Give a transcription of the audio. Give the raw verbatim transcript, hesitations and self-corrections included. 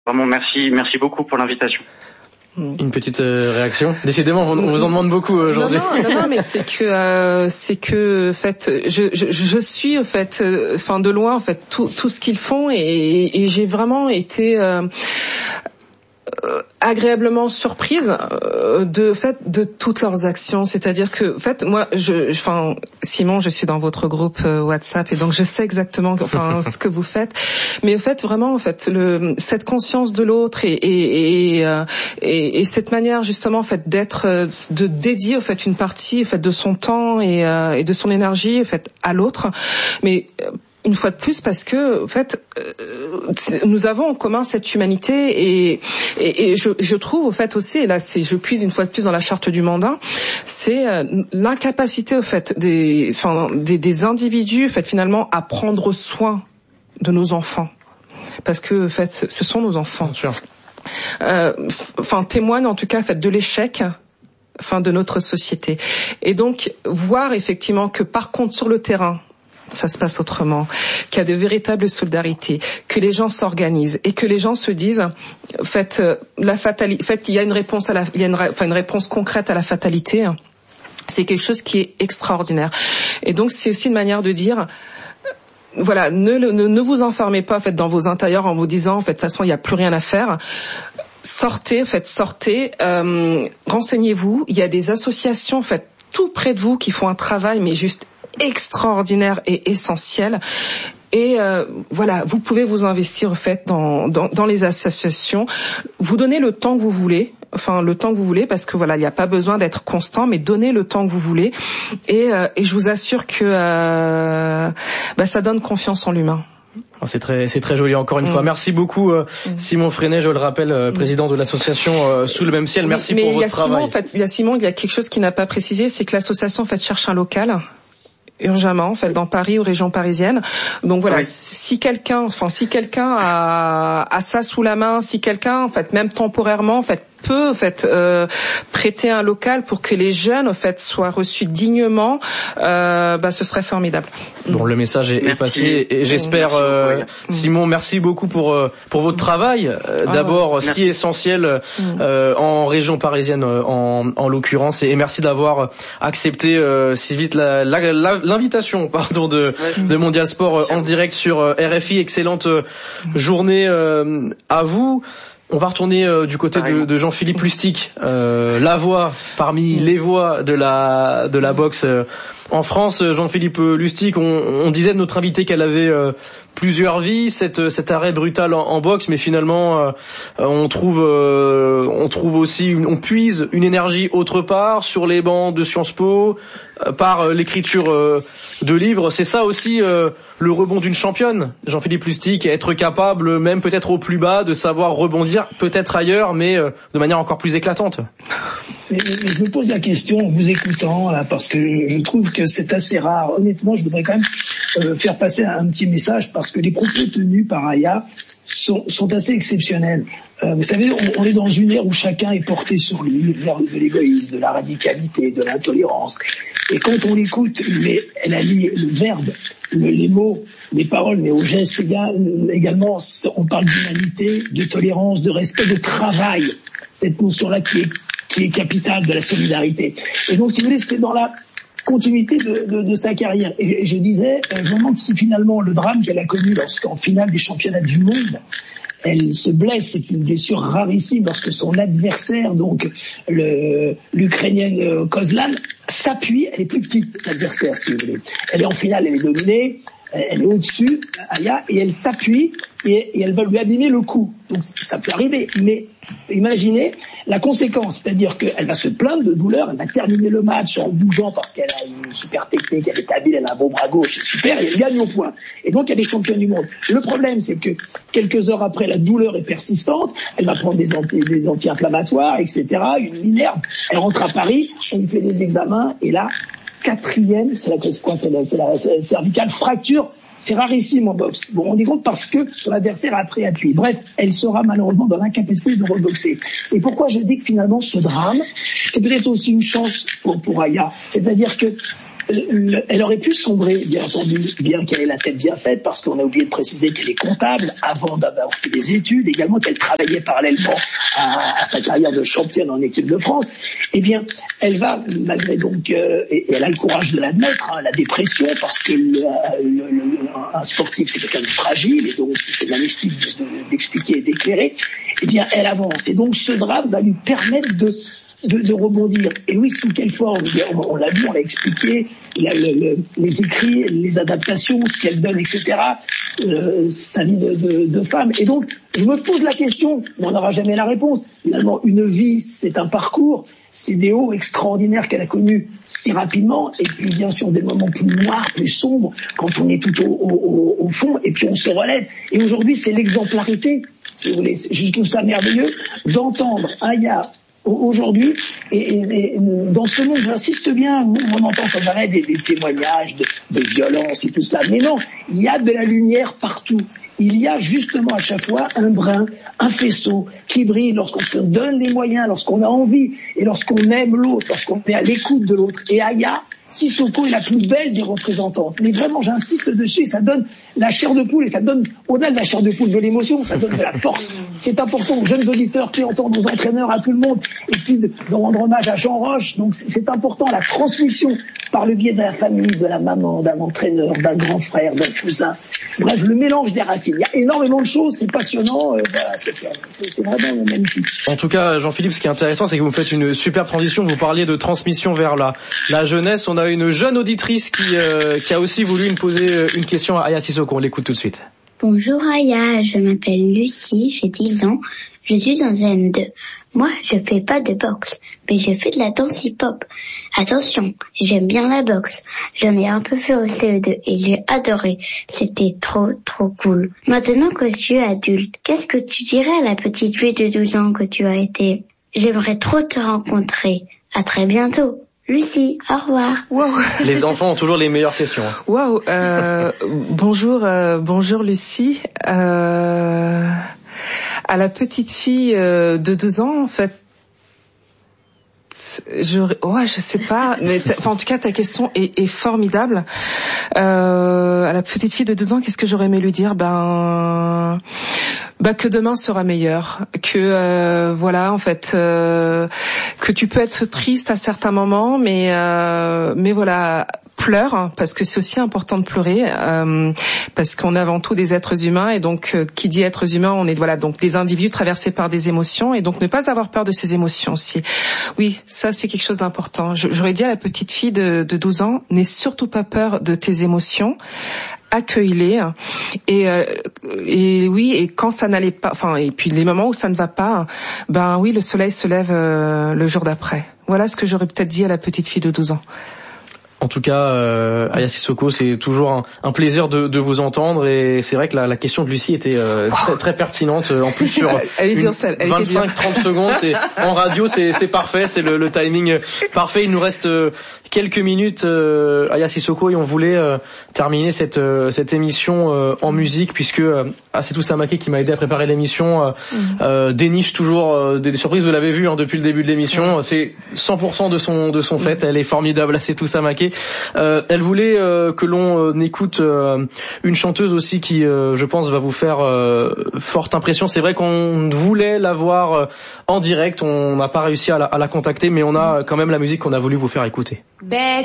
Vraiment, merci, merci beaucoup pour l'invitation. Une petite euh, réaction. Décidément, on, on vous en demande beaucoup aujourd'hui. Non, non, non, non mais c'est que, euh, c'est que, en fait, je, je, je suis, en fait, enfin, euh, de loin, en fait, tout, tout ce qu'ils font, et, et j'ai vraiment été euh, euh, agréablement surprise euh, de fait de toutes leurs actions. C'est-à-dire que, en fait, moi, je, enfin, Simon, je suis dans votre groupe euh, WhatsApp, et donc je sais exactement, enfin, ce que vous faites. Mais en fait, vraiment, en fait, le, cette conscience de l'autre et et et, euh, et et cette manière justement, en fait, d'être, euh, de dédier, en fait, une partie, en fait, de son temps et, euh, et de son énergie, en fait, à l'autre. Mais euh, une fois de plus, parce que en fait, euh, nous avons en commun cette humanité, et, et, et je, je trouve au fait aussi, et là c'est, je puise une fois de plus dans la charte du mandat, c'est euh, l'incapacité au fait des, enfin des, des individus, en fait finalement, à prendre soin de nos enfants, parce que en fait, ce sont nos enfants. Bien sûr. Euh, enfin témoigne en tout cas en fait de l'échec, enfin de notre société, et donc voir effectivement que par contre sur le terrain ça se passe autrement, qu'il y a de véritables solidarités, que les gens s'organisent et que les gens se disent, faites la fatalité, faites, il y a une réponse à la, il y a une, enfin une réponse concrète à la fatalité. C'est quelque chose qui est extraordinaire. Et donc c'est aussi une manière de dire, voilà, ne, ne, ne vous enfermez pas, en fait, dans vos intérieurs en vous disant, en fait, de toute façon, il n'y a plus rien à faire. Sortez, en fait, sortez, euh, renseignez-vous. Il y a des associations, en fait, tout près de vous qui font un travail, mais juste extraordinaire et essentiel. Et euh, voilà, vous pouvez vous investir en fait dans, dans dans les associations. Vous donnez le temps que vous voulez, enfin le temps que vous voulez, parce que voilà, il n'y a pas besoin d'être constant, mais donnez le temps que vous voulez. Et euh, et je vous assure que euh, bah ça donne confiance en l'humain. C'est très, c'est très joli. Encore une mmh. fois, merci beaucoup euh, mmh. Simon Freinet, je le rappelle, euh, président de l'association euh, Sous le même ciel. Merci mais pour votre Simon, travail. En fait, il y a Simon, il y a quelque chose qui n'a pas précisé, c'est que l'association en fait cherche un local. Urgemment, en fait, dans Paris ou région parisienne. Donc voilà, oui. si quelqu'un, enfin, si quelqu'un a, a ça sous la main, si quelqu'un, en fait, même temporairement, en fait, peut, en fait, euh, prêter un local pour que les jeunes, en fait, soient reçus dignement, euh, bah, ce serait formidable. Bon, le message est, est passé, et j'espère, euh, Simon, merci beaucoup pour euh, pour votre travail, euh, d'abord oh, si essentiel euh, en région parisienne, en en l'occurrence, et merci d'avoir accepté euh, si vite la, la, la l'invitation, pardon, de de Mondial Sport en direct sur R F I. Excellente journée euh, à vous. On va retourner euh, du côté de, de Jean-Philippe Lustig, euh, la voix parmi les voix de la de la boxe euh, en France. Jean-Philippe Lustig, on, on disait de notre invité qu'elle avait euh, plusieurs vies, cette, cet arrêt brutal en, en boxe, mais finalement euh, on trouve euh, on trouve aussi une, on puise une énergie autre part, sur les bancs de Sciences Po, euh, par euh, l'écriture euh, de livres. C'est ça aussi euh, le rebond d'une championne, Jean-Philippe Lustig, être capable, même peut-être au plus bas, de savoir rebondir peut-être ailleurs, mais euh, de manière encore plus éclatante. Mais, mais je me pose la question en vous écoutant là, parce que je trouve que c'est assez rare. Honnêtement, je voudrais quand même euh, faire passer un, un petit message, parce que les propos tenus par Aya sont, sont assez exceptionnels. Euh, vous savez, on, on est dans une ère où chacun est porté sur lui, l'ère de l'égoïsme, de la radicalité, de l'intolérance. Et quand on l'écoute, mais elle allie le verbe, le, les mots, les paroles, mais au geste également, on parle d'humanité, de tolérance, de respect, de travail. Cette notion-là qui est, qui est capitale de la solidarité. Et donc, si vous voulez, c'était dans la continuité de, de, de sa carrière. Et, et je disais, euh, je me demande si finalement le drame qu'elle a connu lorsqu'en finale des championnats du monde, elle se blesse, c'est une blessure rarissime, lorsque son adversaire, donc le, l'Ukrainienne euh, Kozlan, s'appuie, elle est plus petite, l'adversaire, si vous voulez. Elle est en finale, elle est dominée, elle est au-dessus, Aya, et elle s'appuie, et, et elle va lui abîmer le cou. Donc ça peut arriver, mais imaginez la conséquence, c'est-à-dire qu'elle va se plaindre de douleur, elle va terminer le match en bougeant parce qu'elle a une super technique, elle est habile, elle a un beau bras gauche, c'est super, et elle gagne au point. Et donc elle est championne du monde. Le problème, c'est que quelques heures après, la douleur est persistante, elle va prendre des, anti, des anti-inflammatoires, et cetera, une minerve, elle rentre à Paris, on lui fait des examens, et là, quatrième, c'est la, c'est quoi, c'est la, c'est la, c'est la cervicale, fracture. C'est rarissime en boxe. Vous vous rendez compte, parce que son adversaire a pris appui. Bref, elle sera malheureusement dans l'incapacité de reboxer. Et pourquoi je dis que finalement ce drame, c'est peut-être aussi une chance pour, pour Aya. C'est-à-dire que elle aurait pu sombrer, bien entendu, bien qu'elle ait la tête bien faite, parce qu'on a oublié de préciser qu'elle est comptable avant d'avoir fait des études, également qu'elle travaillait parallèlement à, à sa carrière de championne en équipe de France. Eh bien, elle va, malgré donc, euh, et, et elle a le courage de l'admettre, hein, la dépression, parce que le, le, le, un sportif, c'est quelqu'un de fragile, et donc c'est magnifique de, de, d'expliquer et d'éclairer. Eh bien, elle avance. Et donc, ce drame va lui permettre de De, de rebondir. Et oui, sous quelle forme? On, on l'a vu, on l'a expliqué, la, le, le, les écrits, les adaptations, ce qu'elle donne, et cetera. Euh, sa vie de, de, de femme. Et donc, je me pose la question, mais on n'aura jamais la réponse. Finalement, une vie, c'est un parcours. C'est des hauts extraordinaires qu'elle a connus si rapidement, et puis bien sûr des moments plus noirs, plus sombres, quand on est tout au, au, au fond, et puis on se relève. Et aujourd'hui, c'est l'exemplarité, si vous voulez. Je trouve ça merveilleux d'entendre Aya aujourd'hui, et, et, et dans ce monde, j'insiste bien, on entend sans arrêt des, des témoignages de, de violence et tout cela, mais non, il y a de la lumière partout. Il y a justement à chaque fois un brin, un faisceau qui brille lorsqu'on se donne les moyens, lorsqu'on a envie, et lorsqu'on aime l'autre, lorsqu'on est à l'écoute de l'autre. Et Aya Sissoko est la plus belle des représentantes. Mais vraiment, j'insiste dessus, et ça donne la chair de poule, et ça donne, au-delà de la chair de poule, de l'émotion, ça donne de la force. C'est important aux jeunes auditeurs qui entendent, aux entraîneurs, à tout le monde, et puis de, de rendre hommage à Jean Roche. Donc c'est important, la transmission par le biais de la famille, de la maman, d'un entraîneur, d'un grand frère, d'un cousin. Bref, le mélange des racines. Il y a énormément de choses, c'est passionnant, euh, voilà, c'est, c'est vraiment magnifique. En tout cas, Jean-Philippe, ce qui est intéressant, c'est que vous me faites une superbe transition. Vous parliez de transmission vers la, la jeunesse. On a une jeune auditrice qui, euh, qui a aussi voulu me poser une question à Aya Sissoko. On l'écoute tout de suite. Bonjour Aya, je m'appelle Lucie, j'ai dix ans, je suis en C M deux. Moi, je fais pas de boxe, mais je fais de la danse hip-hop. Attention, j'aime bien la boxe. J'en ai un peu fait au C E deux et j'ai adoré. C'était trop, trop cool. Maintenant que tu es adulte, qu'est-ce que tu dirais à la petite fille de douze ans que tu as été? J'aimerais trop te rencontrer. À très bientôt. Lucie, au revoir. Wow. Les enfants ont toujours les meilleures questions. Waouh. Euh, bonjour, euh, bonjour Lucie. Euh, à la petite fille euh, de deux ans, en fait, je, ouais, je sais pas, mais enfin, en tout cas, ta question est, est formidable. Euh, à la petite fille de deux ans, qu'est-ce que j'aurais aimé lui dire? Ben, bah que demain sera meilleur, que euh, voilà, en fait, euh, que tu peux être triste à certains moments, mais euh, mais voilà. Pleure, hein, parce que c'est aussi important de pleurer, euh, parce qu'on est avant tout des êtres humains, et donc euh, qui dit êtres humains, on est voilà donc des individus traversés par des émotions, et donc ne pas avoir peur de ces émotions aussi. Oui, ça c'est quelque chose d'important. Je, j'aurais dit à la petite fille de, de douze ans, n'aie surtout pas peur de tes émotions. Accueille-les, et euh, et oui, et quand ça n'allait pas, enfin et puis les moments où ça ne va pas, ben oui, le soleil se lève euh, le jour d'après. Voilà ce que j'aurais peut-être dit à la petite fille de douze ans. En tout cas, euh, Aya Sissoko, c'est toujours un, un plaisir de, de vous entendre, et c'est vrai que la, la question de Lucie était euh, très, très pertinente, en plus sur vingt-cinq trente secondes. Et en radio, c'est, c'est parfait, c'est le, le timing parfait. Il nous reste euh, quelques minutes, euh, Aya Sissoko, et on voulait euh, terminer cette, euh, cette émission euh, en musique, puisque euh, Assetou Samake, qui m'a aidé à préparer l'émission, euh, mmh. euh, déniche toujours euh, des, des surprises. Vous l'avez vu hein, depuis le début de l'émission, mmh. c'est cent pour cent de son de son fait. Elle est formidable, Assetou Samake. Euh, elle voulait euh, que l'on euh, écoute euh, une chanteuse aussi qui, euh, je pense, va vous faire euh, forte impression. C'est vrai qu'on voulait la voir euh, en direct, on n'a pas réussi à la, à la contacter, mais on a quand même la musique qu'on a voulu vous faire écouter.